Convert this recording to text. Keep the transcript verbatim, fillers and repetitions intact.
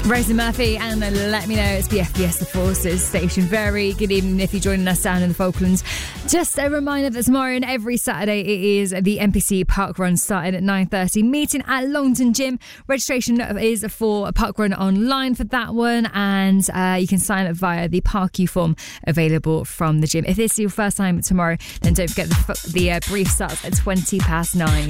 Rosie Murphy and Let Me Know. It's the F B S The Forces station. Very good evening if you're joining us down in the Falklands. Just a reminder that tomorrow and every Saturday it is the N P C Park Run starting at nine thirty. Meeting at Longton Gym. Registration is for Park Run online for that one, and uh, you can sign up via the Park U form available from the gym. If this is your first time tomorrow, then don't forget the, the uh, brief starts at twenty past nine.